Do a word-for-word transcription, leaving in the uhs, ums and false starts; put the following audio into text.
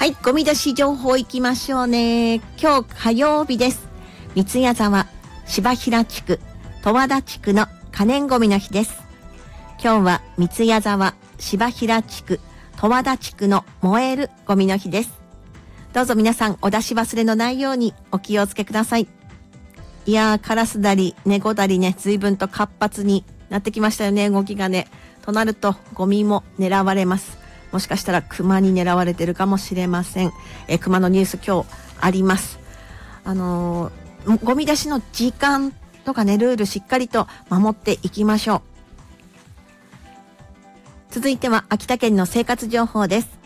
はい、ゴミ出し情報いきましょうね。今日火曜日です。三ツ矢沢芝平地区十和田地区の可燃ゴミの日です。今日は三ツ矢沢芝平地区十和田地区の燃えるゴミの日です。どうぞ皆さんお出し忘れのないようにお気をつけください。いやー、カラスだり猫だりね、随分と活発になってきましたよね、動きがね。となるとゴミも狙われます。もしかしたら熊に狙われてるかもしれません。え熊のニュース今日あります。あのー、ゴミ出しの時間とかね、ルールしっかりと守っていきましょう。続いては秋田県の生活情報です。